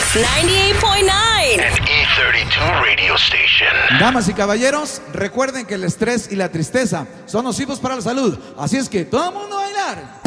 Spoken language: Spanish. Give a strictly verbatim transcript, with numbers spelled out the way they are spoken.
F ninety-eight point nine. An E thirty-two radio station. Damas y caballeros, recuerden que el estrés y la tristeza son nocivos para la salud. Así es que todo el mundo a bailar.